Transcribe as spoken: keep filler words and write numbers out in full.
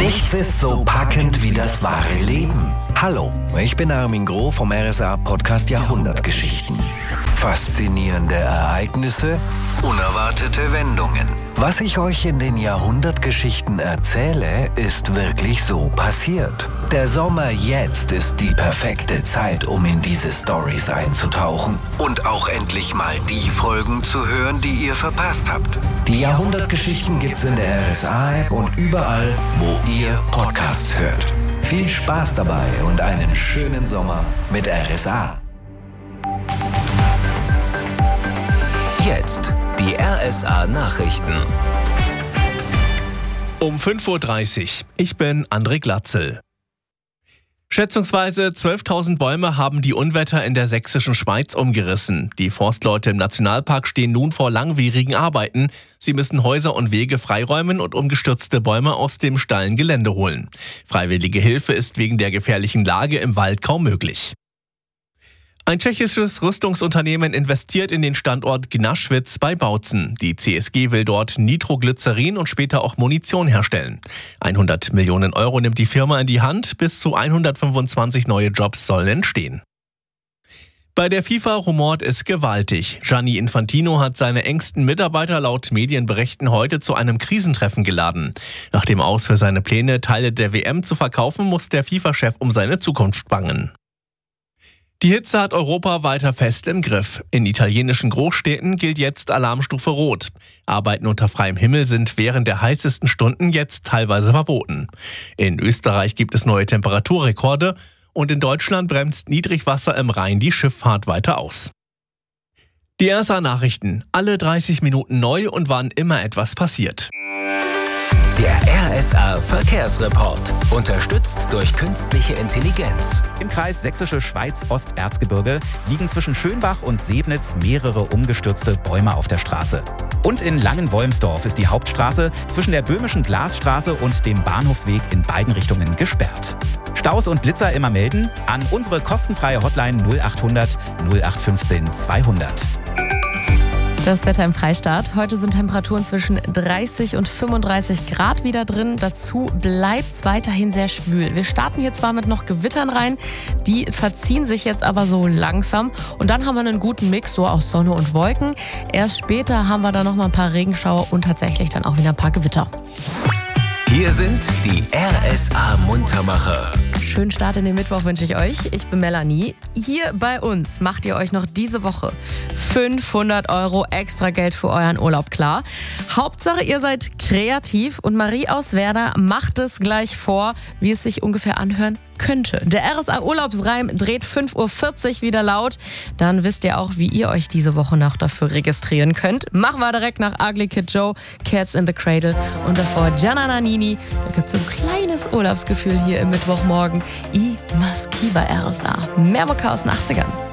Nichts ist so packend wie das wahre Leben. Hallo, ich bin Armin Groh vom R S A-Podcast Jahrhundertgeschichten. Faszinierende Ereignisse, unerwartete Wendungen. Was ich euch in den Jahrhundertgeschichten erzähle, ist wirklich so passiert. Der Sommer jetzt ist die perfekte Zeit, um in diese Storys einzutauchen und auch endlich mal die Folgen zu hören, die ihr verpasst habt. Die Jahrhundertgeschichten gibt's in der R S A-App und überall, wo ihr Podcasts hört. Viel Spaß dabei und einen schönen Sommer mit R S A. Jetzt die R S A-Nachrichten. Um fünf Uhr dreißig. Ich bin André Glatzel. Schätzungsweise zwölftausend Bäume haben die Unwetter in der sächsischen Schweiz umgerissen. Die Forstleute im Nationalpark stehen nun vor langwierigen Arbeiten. Sie müssen Häuser und Wege freiräumen und umgestürzte Bäume aus dem steilen Gelände holen. Freiwillige Hilfe ist wegen der gefährlichen Lage im Wald kaum möglich. Ein tschechisches Rüstungsunternehmen investiert in den Standort Gnaschwitz bei Bautzen. Die C S G will dort Nitroglycerin und später auch Munition herstellen. hundert Millionen Euro nimmt die Firma in die Hand, bis zu hundertfünfundzwanzig neue Jobs sollen entstehen. Bei der FIFA rumort es gewaltig. Gianni Infantino hat seine engsten Mitarbeiter laut Medienberichten heute zu einem Krisentreffen geladen. Nach dem Aus für seine Pläne, Teile der W M zu verkaufen, muss der FIFA-Chef um seine Zukunft bangen. Die Hitze hat Europa weiter fest im Griff. In italienischen Großstädten gilt jetzt Alarmstufe Rot. Arbeiten unter freiem Himmel sind während der heißesten Stunden jetzt teilweise verboten. In Österreich gibt es neue Temperaturrekorde und in Deutschland bremst Niedrigwasser im Rhein die Schifffahrt weiter aus. Die R S A-Nachrichten, alle dreißig Minuten neu und wann immer etwas passiert. Der R S A-Verkehrsreport, unterstützt durch künstliche Intelligenz. Im Kreis Sächsische Schweiz-Osterzgebirge liegen zwischen Schönbach und Sebnitz mehrere umgestürzte Bäume auf der Straße. Und in Langenwolmsdorf ist die Hauptstraße zwischen der Böhmischen Glasstraße und dem Bahnhofsweg in beiden Richtungen gesperrt. Staus und Blitzer immer melden an unsere kostenfreie Hotline null achthundert null acht fünfzehn zweihundert. Das Wetter im Freistaat. Heute sind Temperaturen zwischen dreißig und fünfunddreißig Grad wieder drin. Dazu bleibt es weiterhin sehr schwül. Wir starten hier zwar mit noch Gewittern rein, die verziehen sich jetzt aber so langsam. Und dann haben wir einen guten Mix so aus Sonne und Wolken. Erst später haben wir dann noch mal ein paar Regenschauer und tatsächlich dann auch wieder ein paar Gewitter. Hier sind die R S A-Muntermacher. Schönen Start in den Mittwoch wünsche ich euch. Ich bin Melanie. Hier bei uns macht ihr euch noch diese Woche fünfhundert Euro extra Geld für euren Urlaub klar. Hauptsache, ihr seid kreativ und Marie aus Werder macht es gleich vor, wie es sich ungefähr anhören könnte. Der R S A-Urlaubsreim dreht fünf Uhr vierzig wieder laut. Dann wisst ihr auch, wie ihr euch diese Woche noch dafür registrieren könnt. Machen wir direkt nach Ugly Kid Joe, Cats in the Cradle und davor Gianna Nannini. Da gibt es so ein kleines Urlaubsgefühl hier im Mittwochmorgen. I Maski bei R S A. Mehr Mucke aus den achtzigern.